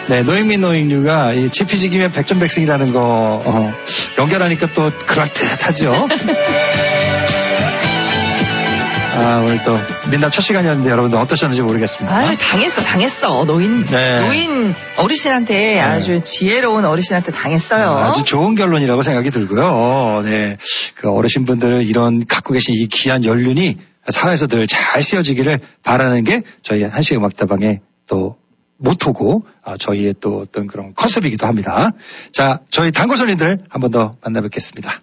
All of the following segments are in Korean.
네, 노잉미 노잉유가 이 지피지기면 백전백승이라는 거 연결하니까 또 그럴듯하죠. 오늘 또 민담 첫 시간이었는데 여러분들 어떠셨는지 모르겠습니다. 당했어. 노인 어르신한테 아주 지혜로운 어르신한테 당했어요. 아주 좋은 결론이라고 생각이 들고요. 네, 그 어르신분들 이런 갖고 계신 이 귀한 연륜이 사회에서 늘 잘 쓰여지기를 바라는 게 저희 한시의 음악다방의 또 모토고 저희의 또 어떤 그런 컨셉이기도 합니다. 자, 저희 단골 손님들 한 번 더 만나뵙겠습니다.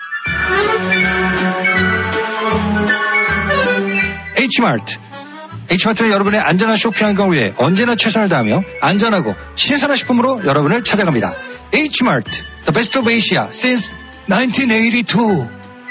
H마트는 여러분의 안전한 쇼핑 걸 위해 언제나 최선을 다하며 안전하고 신선한 식품으로 여러분을 찾아갑니다. H마트, the best of Asia since 1982.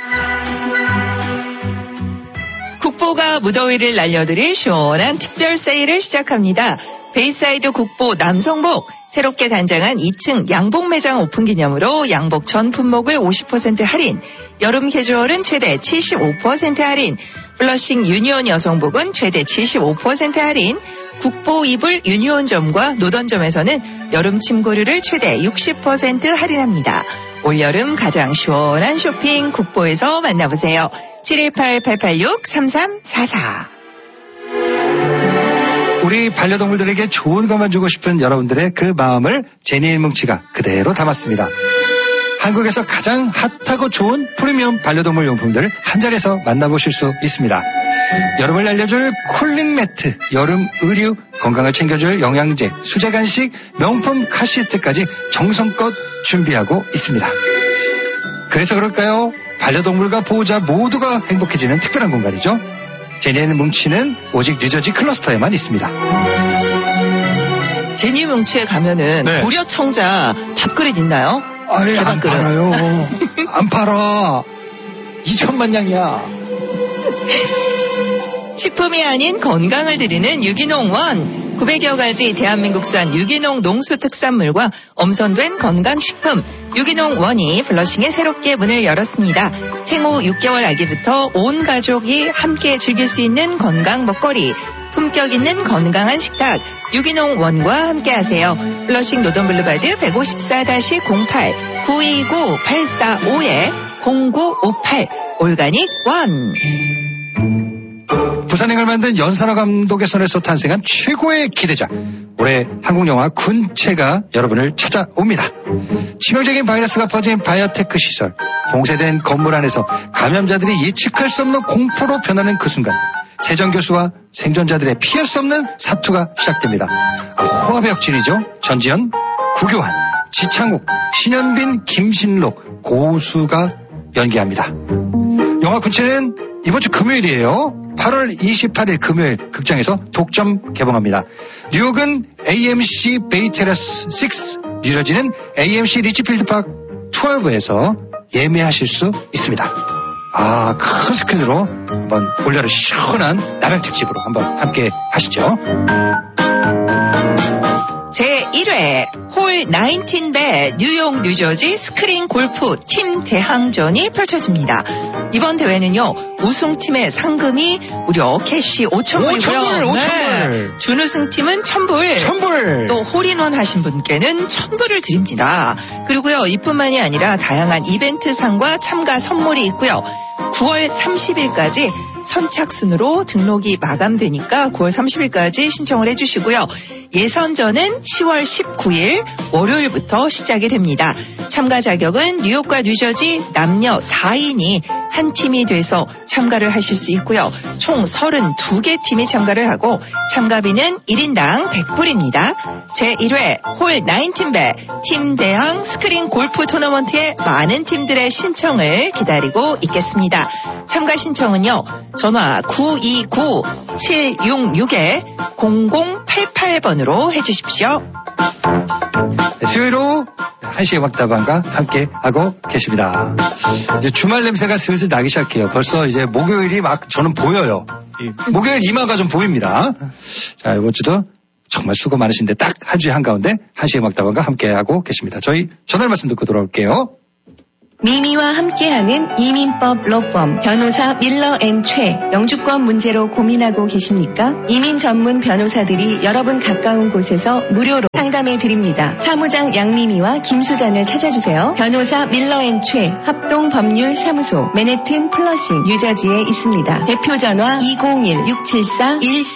국보가 무더위를 날려드릴 시원한 특별 세일을 시작합니다. 베이사이드 국보 남성복 새롭게 단장한 2층 양복 매장 오픈 기념으로 양복 전 품목을 50% 할인, 여름 캐주얼은 최대 75% 할인, 플러싱 유니온 여성복은 최대 75% 할인, 국보 이불 유니온점과 노던점에서는 여름 침고류를 최대 60% 할인합니다. 올여름 가장 시원한 쇼핑 국보에서 만나보세요. 718-886-3344. 우리 반려동물들에게 좋은 것만 주고 싶은 여러분들의 그 마음을 제니의 뭉치가 그대로 담았습니다. 한국에서 가장 핫하고 좋은 프리미엄 반려동물 용품들을 한 자리에서 만나보실 수 있습니다. 여름을 알려줄 쿨링 매트, 여름 의류, 건강을 챙겨줄 영양제, 수제 간식, 명품 카시트까지 정성껏 준비하고 있습니다. 그래서 그럴까요? 반려동물과 보호자 모두가 행복해지는 특별한 공간이죠. 제니의 뭉치는 오직 뉴저지 클러스터에만 있습니다. 제니 뭉치에 가면은 네. 고려청자 밥그릇 있나요? 아예 안 팔아요. 안 팔아. 2천만 양이야. 식품이 아닌 건강을 드리는 유기농 원. 900여 가지 대한민국산 유기농 농수 특산물과 엄선된 건강식품 유기농 원이 블러싱에 새롭게 문을 열었습니다. 생후 6개월 아기부터 온 가족이 함께 즐길 수 있는 건강 먹거리, 품격 있는 건강한 식탁 유기농 원과 함께하세요. 블러싱 노던블루바드 154-08 929-845-0958 올가닉 원. 부산행을 만든 연산호 감독의 손에서 탄생한 최고의 기대작, 올해 한국영화 군체가 여러분을 찾아옵니다. 치명적인 바이러스가 퍼진 바이오테크 시설, 봉쇄된 건물 안에서 감염자들이 예측할 수 없는 공포로 변하는 그 순간, 세정 교수와 생존자들의 피할 수 없는 사투가 시작됩니다. 호합의 역진이죠. 전지현, 구교환, 지창욱, 신현빈, 김신록, 고수가 연기합니다. 영화 군체는 이번 주 금요일이에요. 8월 28일 금요일 극장에서 독점 개봉합니다. 뉴욕은 AMC 베이테라스 6, 뉴저지는 AMC 리치필드 파크 12에서 예매하실 수 있습니다. 큰 스크린으로 한번 올여름 시원한 남양특집으로 한번 함께 하시죠. 제1회 홀 19배 뉴욕 뉴저지 스크린 골프 팀 대항전이 펼쳐집니다. 이번 대회는요, 우승팀의 상금이 무려 캐시 5,000불이고요. 5,000불. 네. 준우승팀은 1,000불. 또 홀인원 하신 분께는 1,000불을 드립니다. 그리고요, 이뿐만이 아니라 다양한 이벤트상과 참가 선물이 있고요. 9월 30일까지 선착순으로 등록이 마감되니까 9월 30일까지 신청을 해주시고요. 예선전은 10월 19일 월요일부터 시작이 됩니다. 참가 자격은 뉴욕과 뉴저지 남녀 4인이 한 팀이 돼서 참가를 하실 수 있고요. 총 32개 팀이 참가를 하고 참가비는 1인당 100불입니다. 제1회 홀 19배 팀 대항 스크린 골프 토너먼트에 많은 팀들의 신청을 기다리고 있겠습니다. 참가 신청은요. 전화 929-766-0088번으로 해주십시오. 네, 수요일 오후 1시의 음악다방과 함께 하고 계십니다. 이제 주말 냄새가 슬슬 나기 시작해요. 벌써 이제 목요일이 막 저는 보여요. 목요일 이마가 좀 보입니다. 자, 이번 주도 정말 수고 많으신데 딱 한 주의 한가운데 1시의 음악다방과 함께 하고 계십니다. 저희 전화 말씀 듣고 돌아올게요. 미미와 함께하는 이민법 로펌 변호사 밀러 앤 최. 영주권 문제로 고민하고 계십니까? 이민 전문 변호사들이 여러분 가까운 곳에서 무료로 상담해 드립니다. 사무장 양미미와 김수잔을 찾아주세요. 변호사 밀러 앤 최. 합동법률사무소 맨해튼 플러싱 뉴저지에 있습니다. 대표 전화 201-674-14